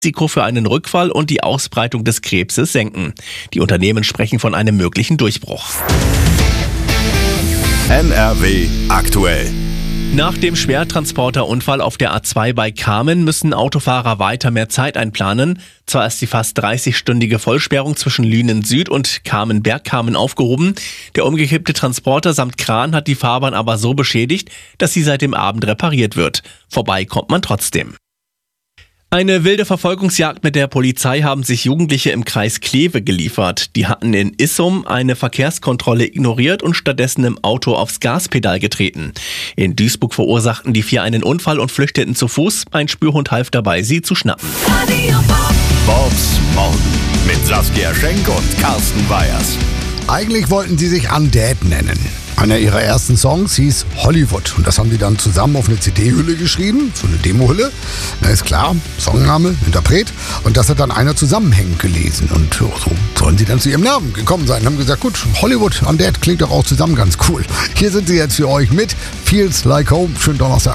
Risiko für einen Rückfall und die Ausbreitung des Krebses senken. Die Unternehmen sprechen von einem möglichen Durchbruch. NRW aktuell. Nach dem Schwertransporterunfall auf der A2 bei Kamen müssen Autofahrer weiter mehr Zeit einplanen. Zwar ist die fast 30-stündige Vollsperrung zwischen Lünen Süd und Kamen-Bergkamen aufgehoben. Der umgekippte Transporter samt Kran hat die Fahrbahn aber so beschädigt, dass sie seit dem Abend repariert wird. Vorbei kommt man trotzdem. Eine wilde Verfolgungsjagd mit der Polizei haben sich Jugendliche im Kreis Kleve geliefert. Die hatten in Issum eine Verkehrskontrolle ignoriert und stattdessen im Auto aufs Gaspedal getreten. In Duisburg verursachten die 4 einen Unfall und flüchteten zu Fuß. Ein Spürhund half dabei, sie zu schnappen. Bobs Morgen mit Saskia Schenk und Carsten Weyers. Eigentlich wollten sie sich Undead nennen. Einer ihrer ersten Songs hieß Hollywood und das haben die dann zusammen auf eine CD-Hülle geschrieben, so eine Demo-Hülle. Na ist klar, Songname, Interpret und das hat dann einer zusammenhängend gelesen und so sollen sie dann zu ihrem Namen gekommen sein. Haben gesagt, gut, Hollywood, Undead klingt doch auch zusammen ganz cool. Hier sind sie jetzt für euch mit Feels Like Home. Schönen Donnerstag.